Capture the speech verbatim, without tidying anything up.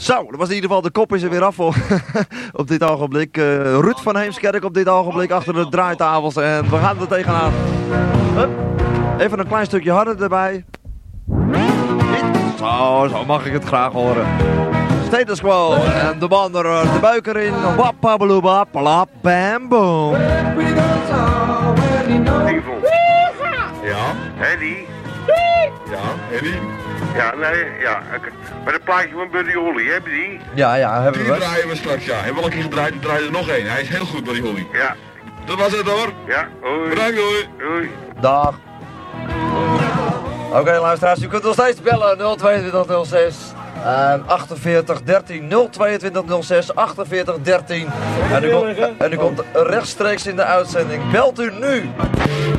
Zo, dat was in ieder geval, de kop is er weer af voor, op dit ogenblik. Uh, Ruud van Heemskerk op dit ogenblik achter de draaitafels en we gaan er tegenaan. Hup. Even een klein stukje harder erbij. Zo, zo mag ik het graag horen. Status quo en de man er, de buik erin. Wappabeloeba, plap, bam, boom. Ja, Henny. Ja, Henny. Ja, nee, ja. Met een plaatje van Buddy Holly, heb je die? Ja, ja, hebben Die we. draaien we straks, ja. Hebben we al een keer gedraaid, er draaien er nog één. Hij is heel goed, Buddy Holly. Ja. Dat was het hoor. Ja, hoi. Bedankt, hoi. Hoi. Dag. Oké, okay, luisteraars, u kunt nog steeds bellen nul tweeëntwintig nul zes. En achtenveertig dertien nul tweeëntwintig nul zes achtenveertig dertien. En u, komt, en u komt rechtstreeks in de uitzending. Belt u nu!